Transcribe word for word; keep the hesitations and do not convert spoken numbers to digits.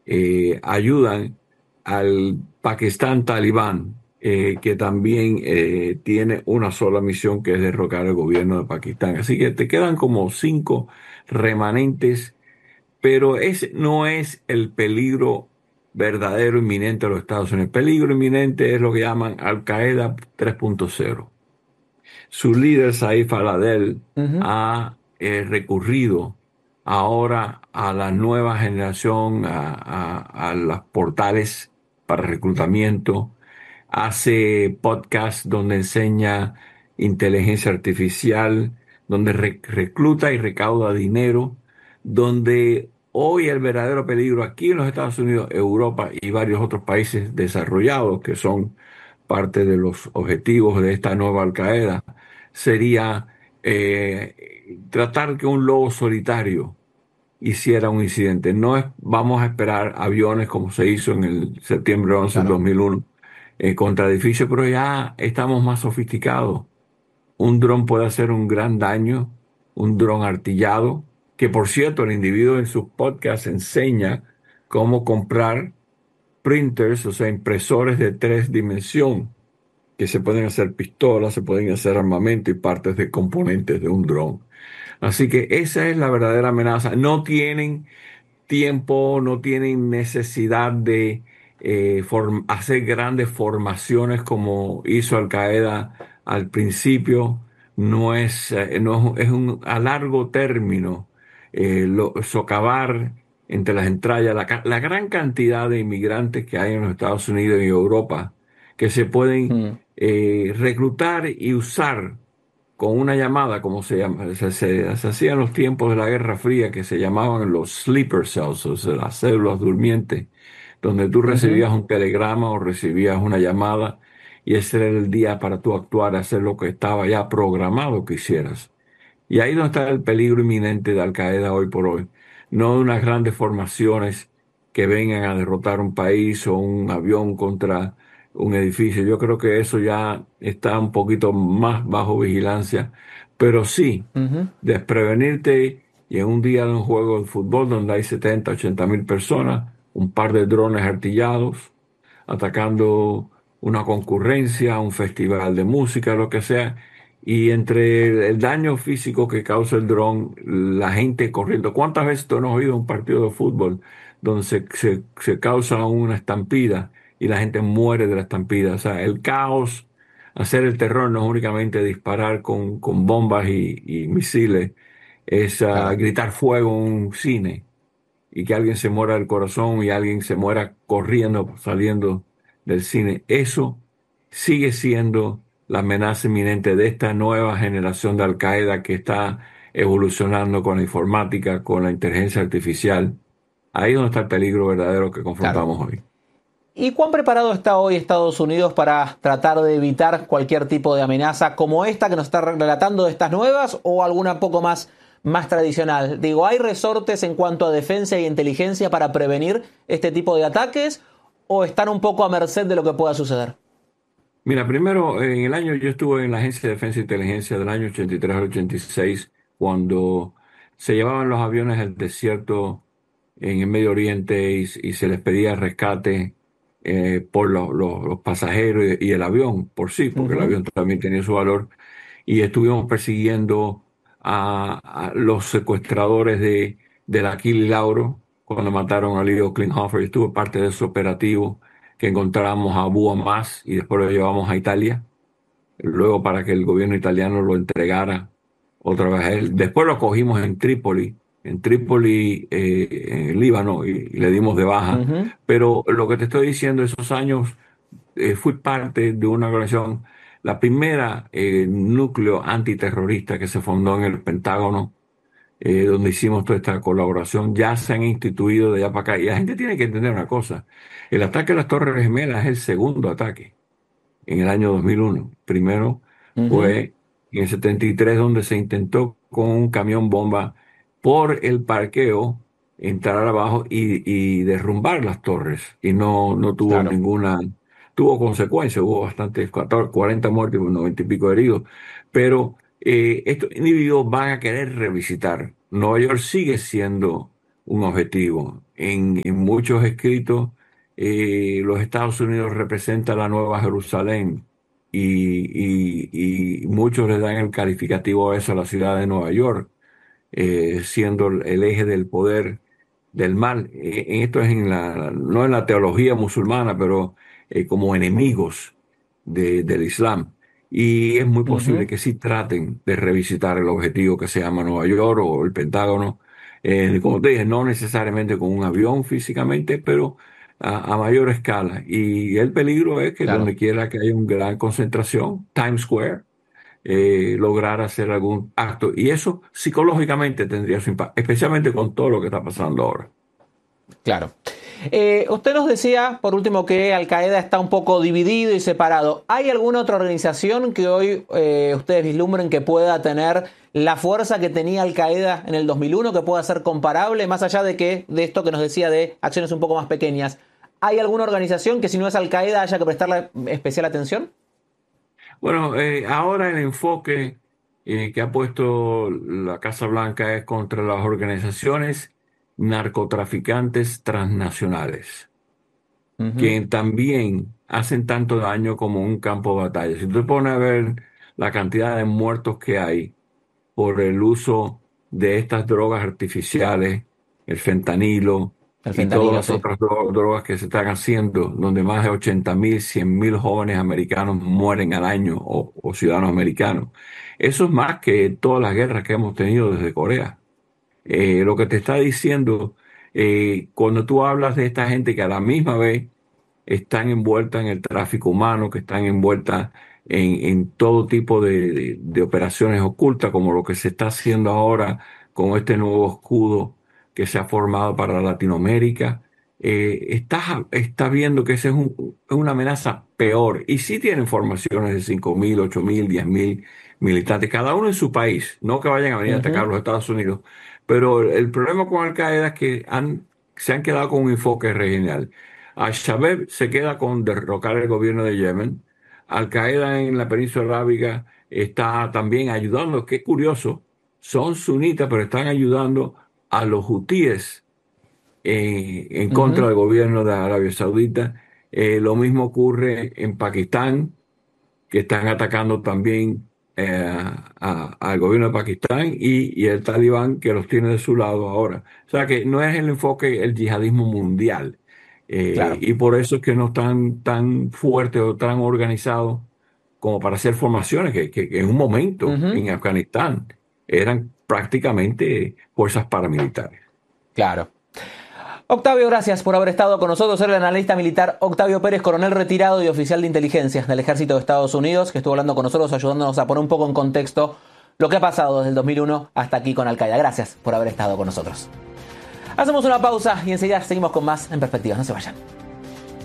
eh, ayudan al Pakistán talibán, eh, que también eh, tiene una sola misión, que es derrocar al gobierno de Pakistán. Así que te quedan como cinco remanentes, pero ese no es el peligro verdadero inminente de los Estados Unidos. El peligro inminente es lo que llaman Al Qaeda tres punto cero. Su líder, Saif al-Adel, Ujú. ha eh, recurrido ahora a la nueva generación, a, a, a los portales para reclutamiento. Hace podcasts donde enseña inteligencia artificial, donde re- recluta y recauda dinero, donde hoy el verdadero peligro aquí en los Estados Unidos, Europa y varios otros países desarrollados que son parte de los objetivos de esta nueva Al Qaeda sería eh, tratar que un lobo solitario hiciera un incidente. No es, vamos a esperar aviones como se hizo en el septiembre once del Claro. dos mil uno eh, contra edificios, pero ya estamos más sofisticados. Un dron puede hacer un gran daño, un dron artillado, que por cierto el individuo en sus podcasts enseña cómo comprar printers, o sea, impresores de tres dimensiones que se pueden hacer pistolas, se pueden hacer armamento y partes de componentes de un dron. Así que esa es la verdadera amenaza. No tienen tiempo, no tienen necesidad de eh, form- hacer grandes formaciones como hizo Al Qaeda al principio. No es, eh, no es, es un a largo término, eh, lo- socavar entre las entrañas la, ca- la gran cantidad de inmigrantes que hay en los Estados Unidos y Europa que se pueden Mm. eh, reclutar y usar con una llamada, como se llama, se, se- se hacía en los tiempos de la Guerra Fría, que se llamaban los sleeper cells, o sea, las células durmientes, donde tú Ujú. recibías un telegrama o recibías una llamada y ese era el día para tú actuar, hacer lo que estaba ya programado que hicieras. Y ahí donde está el peligro inminente de Al Qaeda hoy por hoy. No de unas grandes formaciones que vengan a derrotar un país o un avión contra un edificio. Yo creo que eso ya está un poquito más bajo vigilancia. Pero sí, Ujú. desprevenirte y en un día de un juego de fútbol donde hay setenta, ochenta mil personas, un par de drones artillados, atacando una concurrencia, un festival de música, lo que sea, y entre el daño físico que causa el dron, la gente corriendo. ¿Cuántas veces tú no has oído un partido de fútbol donde se, se, se causa una estampida y la gente muere de la estampida? O sea, el caos, hacer el terror no es únicamente disparar con, con bombas y, y misiles, es ah, Claro. gritar fuego en un cine y que alguien se muera del corazón y alguien se muera corriendo, saliendo del cine. Eso sigue siendo la amenaza inminente de esta nueva generación de Al Qaeda que está evolucionando con la informática, con la inteligencia artificial. Ahí es donde está el peligro verdadero que Claro. confrontamos hoy. ¿Y cuán preparado está hoy Estados Unidos para tratar de evitar cualquier tipo de amenaza como esta que nos está relatando de estas nuevas o alguna poco más, más tradicional? Digo, ¿hay resortes en cuanto a defensa e inteligencia para prevenir este tipo de ataques o están un poco a merced de lo que pueda suceder? Mira, primero, en el año, yo estuve en la Agencia de Defensa e Inteligencia del año ochenta y tres al ochenta y seis, cuando se llevaban los aviones al desierto en el Medio Oriente y, y se les pedía rescate eh, por los, los- los pasajeros y, y el avión por sí, porque el Ujú. avión también tenía su valor. Y estuvimos persiguiendo a, a los secuestradores de, del Aquila y Lauro cuando mataron a Leo Klinghoffer. Yo estuve parte de ese operativo que encontramos a Abu Hamas y después lo llevamos a Italia, luego para que el gobierno italiano lo entregara otra vez a él. Después lo cogimos en Trípoli, en Trípoli, eh, en el Líbano, y, y le dimos de baja. Ujú. Pero lo que te estoy diciendo, esos años eh, fui parte de una organización, la primera eh, núcleo antiterrorista que se fundó en el Pentágono, eh, donde hicimos toda esta colaboración. Ya se han instituido de allá para acá. Y la gente tiene que entender una cosa. El ataque a las Torres Gemelas es el segundo ataque en el año dos mil uno. Primero Ujú. fue en el setenta y tres donde se intentó con un camión bomba por el parqueo entrar abajo y, y derrumbar las torres. Y no, no tuvo Claro. ninguna, tuvo consecuencias, hubo bastantes, catorce, cuarenta muertos y noventa y pico heridos. Pero eh, estos individuos van a querer revisitar. Nueva York sigue siendo un objetivo. En, en muchos escritos, eh, los Estados Unidos representan la Nueva Jerusalén y, y- y muchos le dan el calificativo a eso a la ciudad de Nueva York, eh, siendo el el eje del poder del mal. Eh, esto es en la, no en la teología musulmana, pero eh, como enemigos de- del Islam. Y es muy posible Ujú. que sí traten de revisitar el objetivo que se llama Nueva York o el Pentágono. Eh, como te dije, no necesariamente con un avión físicamente, pero a, a mayor escala. Y el peligro es que Claro. donde quiera que haya una gran concentración, Times Square, eh, lograr hacer algún acto. Y eso psicológicamente tendría su impacto, especialmente con todo lo que está pasando ahora. Claro. Eh, usted nos decía, por último, que Al Qaeda está un poco dividido y separado. ¿Hay alguna otra organización que hoy eh, ustedes vislumbren que pueda tener la fuerza que tenía Al Qaeda en el dos mil uno, que pueda ser comparable, más allá de que de esto que nos decía de acciones un poco más pequeñas? ¿Hay alguna organización que si no es Al Qaeda haya que prestarle especial atención? Bueno, eh, ahora el enfoque eh, que ha puesto la Casa Blanca es contra las organizaciones narcotraficantes transnacionales, Ujú. que también hacen tanto daño como un campo de batalla. Si tú te pones a ver la cantidad de muertos que hay por el uso de estas drogas artificiales, el fentanilo El y todas fentanilo, las sí. otras dro- drogas que se están haciendo, donde más de ochenta mil, cien mil jóvenes americanos mueren al año o, o ciudadanos americanos. Eso es más que todas las guerras que hemos tenido desde Corea. Eh, lo que te está diciendo, eh, cuando tú hablas de esta gente que a la misma vez están envueltas en el tráfico humano, que están envueltas en, en todo tipo de, de- de operaciones ocultas, como lo que se está haciendo ahora con este nuevo escudo que se ha formado para Latinoamérica. Eh, estás, estás viendo que esa es, un- es una amenaza peor. Y sí tienen formaciones de cinco mil, ocho mil, diez mil militantes, cada uno en su país, no que vayan a venir a atacar a Ujú. los Estados Unidos. Pero el problema con Al Qaeda es que han, se han quedado con un enfoque regional. Al-Shabaab se queda con derrocar el gobierno de Yemen. Al-Qaeda en la península arábiga está también ayudando. Qué curioso, son sunitas, pero están ayudando a los hutíes eh, en contra Ujú. del gobierno de Arabia Saudita. Eh, lo mismo ocurre en Pakistán, que están atacando también eh, a- al gobierno de Pakistán y, y el talibán que los tiene de su lado ahora. O sea que no es el enfoque el yihadismo mundial. Eh, Claro. y por eso es que no están tan fuertes o tan organizados como para hacer formaciones que, que- que en un momento Ujú. en Afganistán eran prácticamente fuerzas paramilitares. Claro. Octavio, gracias por haber estado con nosotros. Era el analista militar Octavio Pérez, coronel retirado y oficial de inteligencia del Ejército de Estados Unidos, que estuvo hablando con nosotros, ayudándonos a poner un poco en contexto lo que ha pasado desde el dos mil uno hasta aquí con Al Qaeda. Gracias por haber estado con nosotros. Hacemos una pausa y enseguida seguimos con más en perspectiva. No se vayan.